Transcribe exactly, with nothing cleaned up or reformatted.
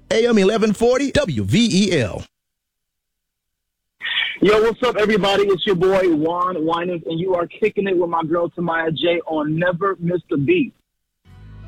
A M eleven forty W V E L. Yo, what's up, everybody? It's your boy, Juan Winans, and you are kicking it with my girl, Tamaya J, on Never Miss the Beat.